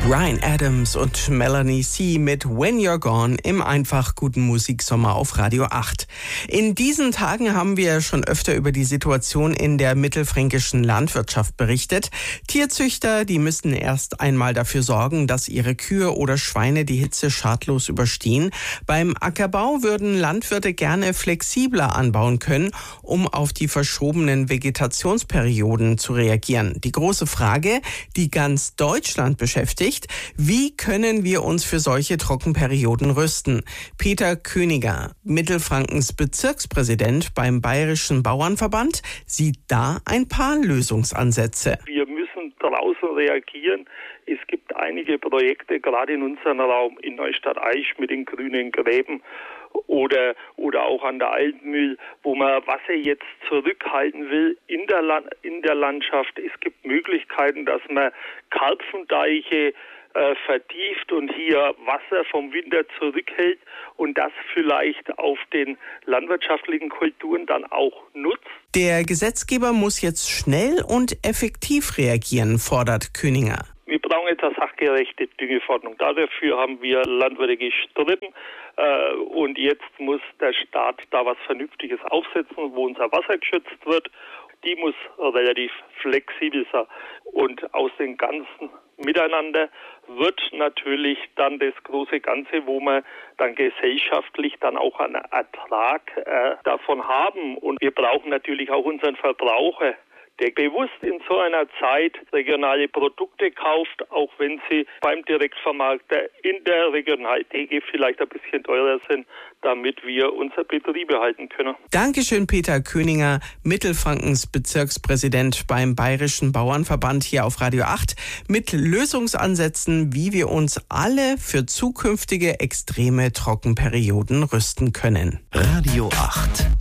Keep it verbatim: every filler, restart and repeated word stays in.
Bryan Adams und Melanie C. mit When You're Gone im einfach guten Musiksommer auf Radio acht. In diesen Tagen haben wir schon öfter über die Situation in der mittelfränkischen Landwirtschaft berichtet. Tierzüchter, die müssen erst einmal dafür sorgen, dass ihre Kühe oder Schweine die Hitze schadlos überstehen. Beim Ackerbau würden Landwirte gerne flexibler anbauen können, um auf die verschobenen Vegetationsperioden zu reagieren. Die große Frage, die ganz Deutschland beschäftigt: Wie können wir uns für solche Trockenperioden rüsten? Peter Königer, Mittelfrankens Bezirkspräsident beim Bayerischen Bauernverband, sieht da ein paar Lösungsansätze. Wir müssen draußen reagieren. Es gibt einige Projekte, gerade in unserem Raum, in Neustadt-Aisch mit den grünen Gräben oder oder auch an der Altmühl, wo man Wasser jetzt zurückhalten will in der Land, in der Landschaft. Es gibt Möglichkeiten, dass man Karpfendeiche äh, vertieft und hier Wasser vom Winter zurückhält und das vielleicht auf den landwirtschaftlichen Kulturen dann auch nutzt. Der Gesetzgeber muss jetzt schnell und effektiv reagieren, fordert Königer. Wir brauchen jetzt eine sachgerechte Düngeverordnung. Dafür haben wir Landwirte gestritten. Äh, und jetzt muss der Staat da was Vernünftiges aufsetzen, wo unser Wasser geschützt wird. Die muss relativ flexibel sein. Und aus dem ganzen Miteinander wird natürlich dann das große Ganze, wo wir dann gesellschaftlich dann auch einen Ertrag äh, davon haben. Und wir brauchen natürlich auch unseren Verbraucher, der bewusst in so einer Zeit regionale Produkte kauft, auch wenn sie beim Direktvermarkter in der Regionaltheke vielleicht ein bisschen teurer sind, damit wir unsere Betriebe halten können. Dankeschön, Peter Königer, Mittelfrankens Bezirkspräsident beim Bayerischen Bauernverband hier auf Radio acht, mit Lösungsansätzen, wie wir uns alle für zukünftige extreme Trockenperioden rüsten können. Radio acht.